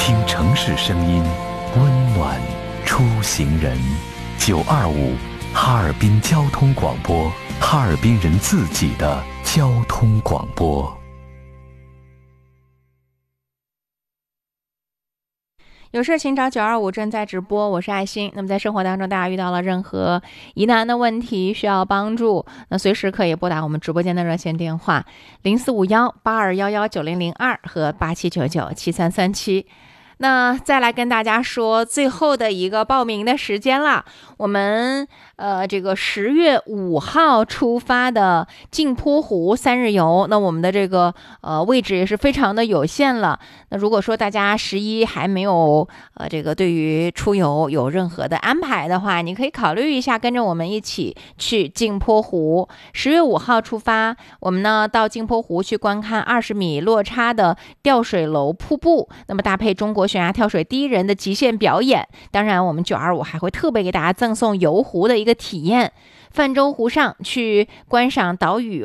听城市声音，温暖出行人。925哈尔滨交通广播，哈尔滨人自己的交通广播。 有事请找925，正在直播，我是爱心。那么在生活当中，大家遇到了任何疑难的问题需要帮助，那随时可以拨打我们直播间的热线电话045182119002和87997337。那再来跟大家说最后的一个报名的时间了，我们这个10月5号出发的镜泊湖3日游，那我们的这个位置也是非常的有限了。那如果说大家11还没有这个对于出游有任何的安排的话，你可以考虑一下跟着我们一起去镜泊湖。10月5号出发，我们呢到镜泊湖去观看20米落差的吊水楼瀑布，那么搭配中国悬崖跳水第一人的极限表演。当然我们925还会特别给大家赠送游湖的一个体验，泛舟湖上去观赏岛屿